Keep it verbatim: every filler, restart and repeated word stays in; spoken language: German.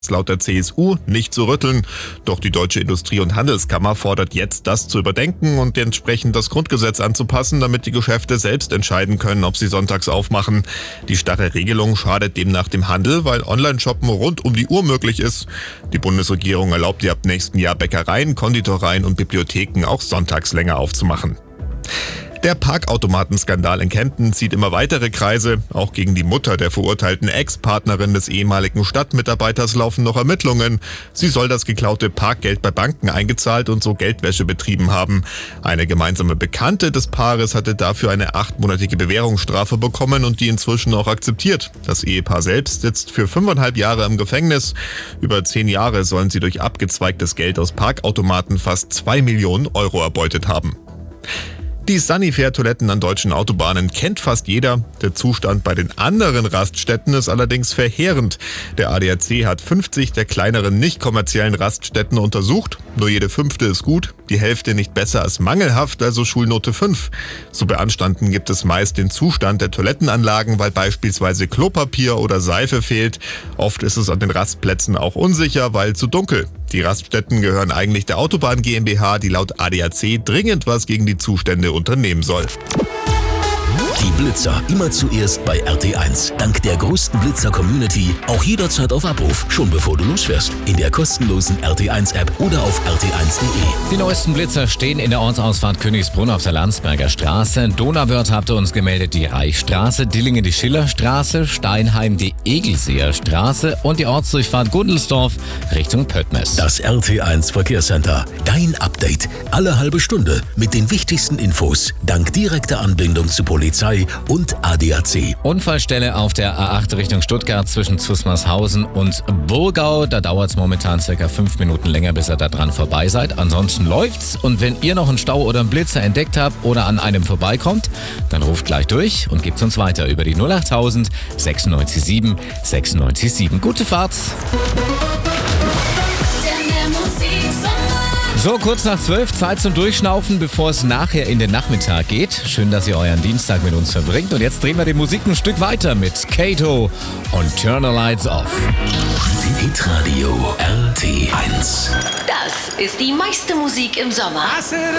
laut der C S U nicht zu rütteln. Doch die Deutsche Industrie- und Handelskammer fordert jetzt, das zu überdenken und entsprechend das Grundgesetz anzupassen, damit die Geschäfte selbst entscheiden können, ob sie sonntags aufmachen. Die starre Regelung schadet demnach dem Handel, weil Online-Shoppen rund um die Uhr möglich ist. Die Bundesregierung erlaubt ihr ab nächsten Jahr Bäckereien, Konditoreien und Bibliotheken auch sonntags länger aufzumachen. Der Parkautomatenskandal in Kempten zieht immer weitere Kreise. Auch gegen die Mutter der verurteilten Ex-Partnerin des ehemaligen Stadtmitarbeiters laufen noch Ermittlungen. Sie soll das geklaute Parkgeld bei Banken eingezahlt und so Geldwäsche betrieben haben. Eine gemeinsame Bekannte des Paares hatte dafür eine achtmonatige Bewährungsstrafe bekommen und die inzwischen auch akzeptiert. Das Ehepaar selbst sitzt für fünfeinhalb Jahre im Gefängnis. Über zehn Jahre sollen sie durch abgezweigtes Geld aus Parkautomaten fast zwei Millionen Euro erbeutet haben. Die Sunnyfair-Toiletten an deutschen Autobahnen kennt fast jeder. Der Zustand bei den anderen Raststätten ist allerdings verheerend. Der A D A C hat fünfzig der kleineren nicht kommerziellen Raststätten untersucht. Nur jede fünfte ist gut, die Hälfte nicht besser als mangelhaft, also Schulnote fünf. Zu beanstanden gibt es meist den Zustand der Toilettenanlagen, weil beispielsweise Klopapier oder Seife fehlt. Oft ist es an den Rastplätzen auch unsicher, weil zu dunkel. Die Raststätten gehören eigentlich der Autobahn GmbH, die laut A D A C dringend was gegen die Zustände unternehmen soll. Die Blitzer immer zuerst bei R T eins. Dank der größten Blitzer-Community auch jederzeit auf Abruf, schon bevor du losfährst. In der kostenlosen R T eins App oder auf r t eins punkt de. Die neuesten Blitzer stehen in der Ortsausfahrt Königsbrunn auf der Landsberger Straße. Donauwörth habt ihr uns gemeldet, die Reichstraße, Dillingen die Schillerstraße, Steinheim die Egelseer Straße und die Ortsdurchfahrt Gundelsdorf Richtung Pöttmes. Das R T eins Verkehrscenter. Dein Update. Alle halbe Stunde mit den wichtigsten Infos. Dank direkter Anbindung zu Polizei und A D A C. Unfallstelle auf der A acht Richtung Stuttgart zwischen Zusmarshausen und Burgau. Da dauert es momentan circa fünf Minuten länger, bis ihr da dran vorbei seid. Ansonsten läuft's. Und wenn ihr noch einen Stau oder einen Blitzer entdeckt habt oder an einem vorbeikommt, dann ruft gleich durch und gebt uns weiter über die null achttausend sechsundneunzig sieben sechsundneunzig sieben. Gute Fahrt! So, kurz nach zwölf, Zeit zum Durchschnaufen, bevor es nachher in den Nachmittag geht. Schön, dass ihr euren Dienstag mit uns verbringt. Und jetzt drehen wir die Musik ein Stück weiter mit Kato und Turn the Lights Off. Hitradio R T eins. Das ist die meiste Musik im Sommer.